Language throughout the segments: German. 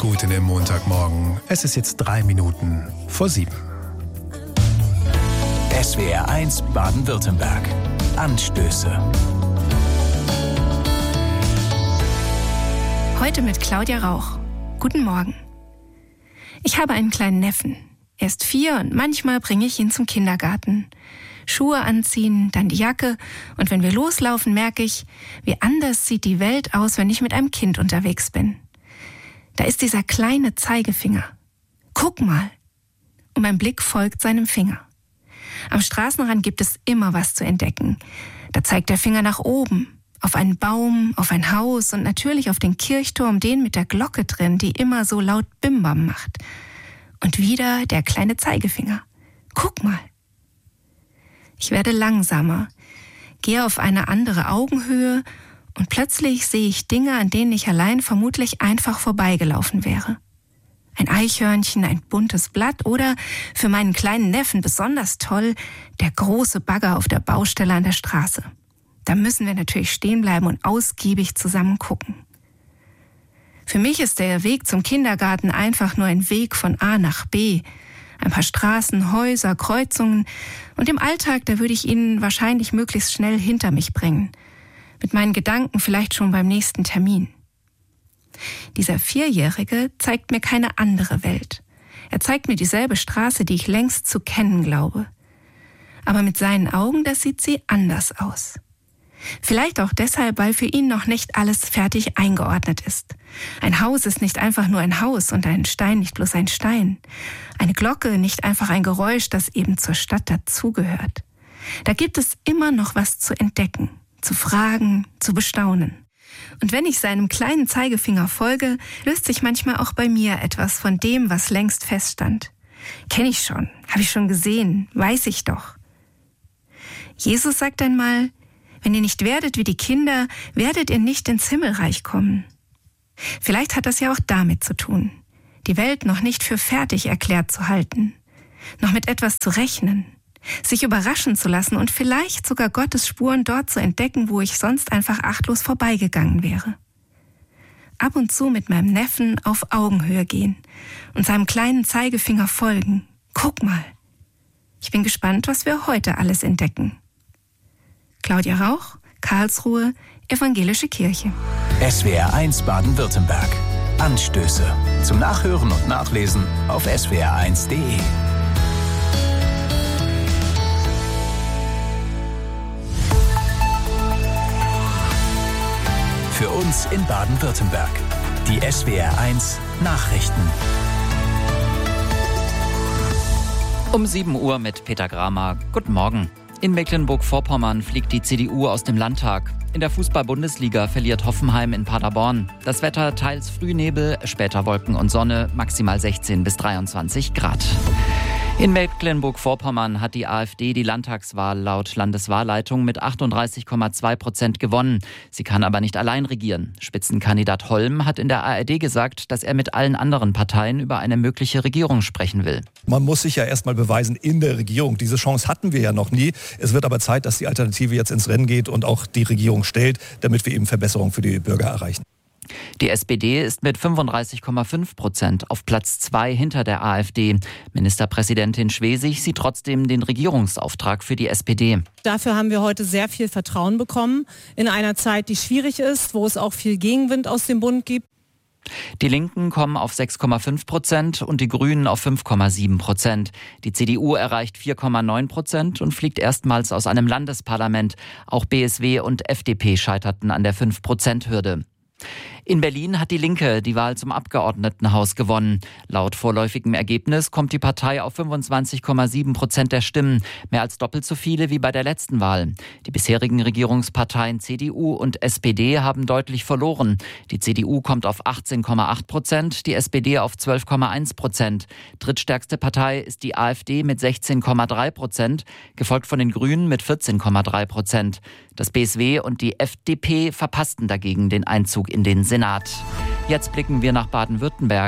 gut in den Montagmorgen. Es ist jetzt 3 Minuten vor 7. SWR 1 Baden-Württemberg. Anstöße. Heute mit Claudia Rauch. Guten Morgen. Ich habe einen kleinen Neffen. Er ist 4 und manchmal bringe ich ihn zum Kindergarten. Schuhe anziehen, dann die Jacke und wenn wir loslaufen, merke ich, wie anders sieht die Welt aus, wenn ich mit einem Kind unterwegs bin. Da ist dieser kleine Zeigefinger. Guck mal. Und mein Blick folgt seinem Finger. Am Straßenrand gibt es immer was zu entdecken. Da zeigt der Finger nach oben, auf einen Baum, auf ein Haus und natürlich auf den Kirchturm, den mit der Glocke drin, die immer so laut Bimbam macht. Und wieder der kleine Zeigefinger. Guck mal. Ich werde langsamer, gehe auf eine andere Augenhöhe und plötzlich sehe ich Dinge, an denen ich allein vermutlich einfach vorbeigelaufen wäre. Ein Eichhörnchen, ein buntes Blatt oder, für meinen kleinen Neffen besonders toll, der große Bagger auf der Baustelle an der Straße. Da müssen wir natürlich stehen bleiben und ausgiebig zusammen gucken. Für mich ist der Weg zum Kindergarten einfach nur ein Weg von A nach B. Ein paar Straßen, Häuser, Kreuzungen und im Alltag, da würde ich ihn wahrscheinlich möglichst schnell hinter mich bringen. Mit meinen Gedanken vielleicht schon beim nächsten Termin. Dieser 4-Jährige zeigt mir keine andere Welt. Er zeigt mir dieselbe Straße, die ich längst zu kennen glaube. Aber mit seinen Augen, das sieht sie anders aus. Vielleicht auch deshalb, weil für ihn noch nicht alles fertig eingeordnet ist. Ein Haus ist nicht einfach nur ein Haus und ein Stein nicht bloß ein Stein. Eine Glocke nicht einfach ein Geräusch, das eben zur Stadt dazugehört. Da gibt es immer noch was zu entdecken, zu fragen, zu bestaunen. Und wenn ich seinem kleinen Zeigefinger folge, löst sich manchmal auch bei mir etwas von dem, was längst feststand. Kenne ich schon, habe ich schon gesehen, weiß ich doch. Jesus sagt einmal: Wenn ihr nicht werdet wie die Kinder, werdet ihr nicht ins Himmelreich kommen. Vielleicht hat das ja auch damit zu tun, die Welt noch nicht für fertig erklärt zu halten, noch mit etwas zu rechnen, sich überraschen zu lassen und vielleicht sogar Gottes Spuren dort zu entdecken, wo ich sonst einfach achtlos vorbeigegangen wäre. Ab und zu mit meinem Neffen auf Augenhöhe gehen und seinem kleinen Zeigefinger folgen. Guck mal. Ich bin gespannt, was wir heute alles entdecken. Claudia Rauch, Karlsruhe, Evangelische Kirche. SWR 1 Baden-Württemberg. Anstöße. Zum Nachhören und Nachlesen auf swr1.de. Für uns in Baden-Württemberg. Die SWR 1 Nachrichten. Um 7 Uhr mit Peter Gramer. Guten Morgen. In Mecklenburg-Vorpommern fliegt die CDU aus dem Landtag. In der Fußball-Bundesliga verliert Hoffenheim in Paderborn. Das Wetter teils Frühnebel, später Wolken und Sonne, maximal 16 bis 23 Grad. In Mecklenburg-Vorpommern hat die AfD die Landtagswahl laut Landeswahlleitung mit 38,2% gewonnen. Sie kann aber nicht allein regieren. Spitzenkandidat Holm hat in der ARD gesagt, dass er mit allen anderen Parteien über eine mögliche Regierung sprechen will. Man muss sich ja erstmal beweisen in der Regierung. Diese Chance hatten wir ja noch nie. Es wird aber Zeit, dass die Alternative jetzt ins Rennen geht und auch die Regierung stellt, damit wir eben Verbesserungen für die Bürger erreichen. Die SPD ist mit 35,5% auf Platz 2 hinter der AfD. Ministerpräsidentin Schwesig sieht trotzdem den Regierungsauftrag für die SPD. Dafür haben wir heute sehr viel Vertrauen bekommen in einer Zeit, die schwierig ist, wo es auch viel Gegenwind aus dem Bund gibt. Die Linken kommen auf 6,5% und die Grünen auf 5,7%. Die CDU erreicht 4,9% und fliegt erstmals aus einem Landesparlament. Auch BSW und FDP scheiterten an der 5%-Hürde. In Berlin hat die Linke die Wahl zum Abgeordnetenhaus gewonnen. Laut vorläufigem Ergebnis kommt die Partei auf 25,7% der Stimmen, mehr als doppelt so viele wie bei der letzten Wahl. Die bisherigen Regierungsparteien CDU und SPD haben deutlich verloren. Die CDU kommt auf 18,8%, die SPD auf 12,1%. Drittstärkste Partei ist die AfD mit 16,3%, gefolgt von den Grünen mit 14,3%. Das BSW und die FDP verpassten dagegen den Einzug in den Senat. Jetzt blicken wir nach Baden-Württemberg.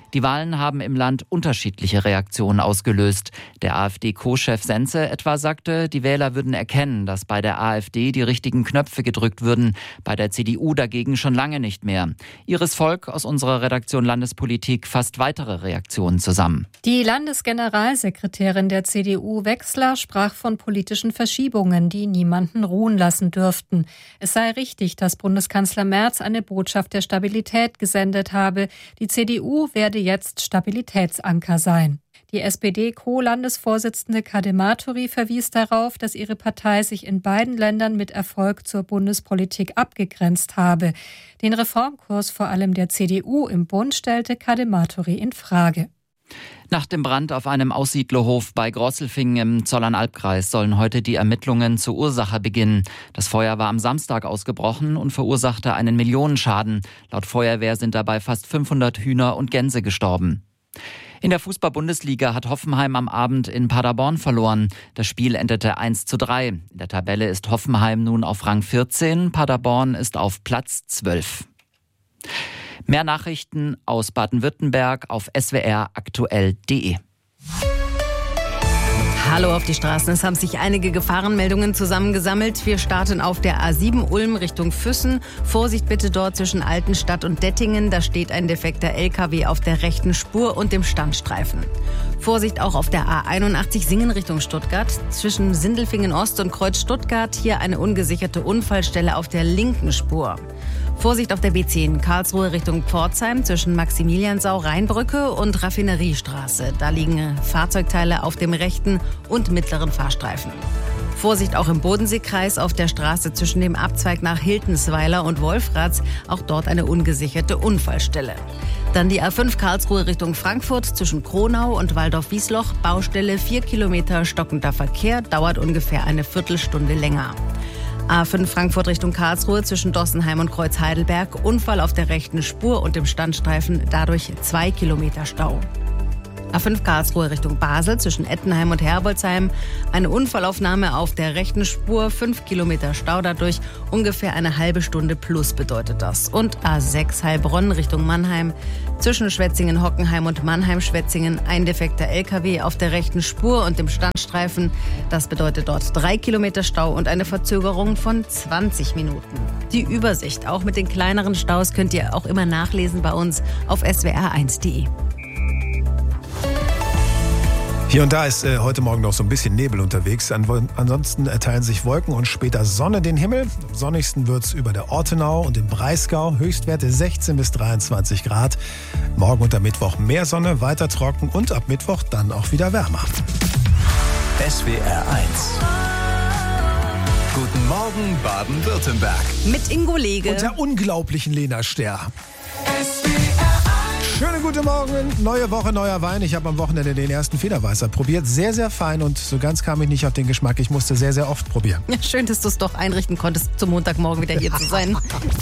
Die Wahlen haben im Land unterschiedliche Reaktionen ausgelöst. Der AfD-Co-Chef Sense etwa sagte, die Wähler würden erkennen, dass bei der AfD die richtigen Knöpfe gedrückt würden, bei der CDU dagegen schon lange nicht mehr. Iris Volk aus unserer Redaktion Landespolitik fasst weitere Reaktionen zusammen. Die Landesgeneralsekretärin der CDU Wechsler sprach von politischen Verschiebungen, die niemanden ruhen lassen dürften. Es sei richtig, dass Bundeskanzler Merz eine Botschaft der Stabilität gesendet habe. Die CDU werde jetzt Stabilitätsanker sein. Die SPD-Co-Landesvorsitzende Kadematuri verwies darauf, dass ihre Partei sich in beiden Ländern mit Erfolg zur Bundespolitik abgegrenzt habe. Den Reformkurs vor allem der CDU im Bund stellte Kadematuri in Frage. Nach dem Brand auf einem Aussiedlerhof bei Grosselfingen im Zollernalbkreis sollen heute die Ermittlungen zur Ursache beginnen. Das Feuer war am Samstag ausgebrochen und verursachte einen Millionenschaden. Laut Feuerwehr sind dabei fast 500 Hühner und Gänse gestorben. In der Fußball-Bundesliga hat Hoffenheim am Abend in Paderborn verloren. Das Spiel endete 1:3. In der Tabelle ist Hoffenheim nun auf Rang 14, Paderborn ist auf Platz 12. Mehr Nachrichten aus Baden-Württemberg auf swraktuell.de. Hallo auf die Straßen. Es haben sich einige Gefahrenmeldungen zusammengesammelt. Wir starten auf der A7 Ulm Richtung Füssen. Vorsicht bitte dort zwischen Altenstadt und Dettingen. Da steht ein defekter LKW auf der rechten Spur und dem Standstreifen. Vorsicht auch auf der A81 Singen Richtung Stuttgart. Zwischen Sindelfingen Ost und Kreuz Stuttgart. Hier eine ungesicherte Unfallstelle auf der linken Spur. Vorsicht auf der B10 Karlsruhe Richtung Pforzheim zwischen Maximiliansau, Rheinbrücke und Raffineriestraße. Da liegen Fahrzeugteile auf dem rechten und mittleren Fahrstreifen. Vorsicht auch im Bodenseekreis auf der Straße zwischen dem Abzweig nach Hiltensweiler und Wolfratz. Auch dort eine ungesicherte Unfallstelle. Dann die A5 Karlsruhe Richtung Frankfurt zwischen Kronau und Waldorf-Wiesloch. Baustelle 4 Kilometer stockender Verkehr, dauert ungefähr eine Viertelstunde länger. A5 Frankfurt Richtung Karlsruhe zwischen Dossenheim und Kreuz-Heidelberg. Unfall auf der rechten Spur und im Standstreifen, dadurch 2 Kilometer Stau. A5 Karlsruhe Richtung Basel zwischen Ettenheim und Herbolzheim. Eine Unfallaufnahme auf der rechten Spur, 5 Kilometer Stau dadurch, ungefähr eine halbe Stunde plus bedeutet das. Und A6 Heilbronn Richtung Mannheim. Zwischen Schwetzingen-Hockenheim und Mannheim-Schwetzingen ein defekter LKW auf der rechten Spur und dem Standstreifen. Das bedeutet dort 3 Kilometer Stau und eine Verzögerung von 20 Minuten. Die Übersicht, auch mit den kleineren Staus, könnt ihr auch immer nachlesen bei uns auf swr1.de. Hier und da ist heute Morgen noch so ein bisschen Nebel unterwegs. Ansonsten teilen sich Wolken und später Sonne den Himmel. Am sonnigsten wird es über der Ortenau und im Breisgau. Höchstwerte 16 bis 23 Grad. Morgen und am Mittwoch mehr Sonne, weiter trocken und ab Mittwoch dann auch wieder wärmer. SWR 1. Guten Morgen Baden-Württemberg. Mit Ingo Lege. Und der unglaublichen Lena Sterr. Schönen guten Morgen, neue Woche, neuer Wein. Ich habe am Wochenende den ersten Federweißer probiert. Sehr, sehr fein und so ganz kam ich nicht auf den Geschmack. Ich musste sehr, sehr oft probieren. Ja, schön, dass du es doch einrichten konntest, zum Montagmorgen wieder hier zu sein.